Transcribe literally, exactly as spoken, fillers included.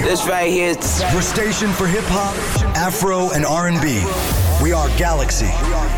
This right here is Your station for hip hop, Afro, and R and B. We are Galaxy.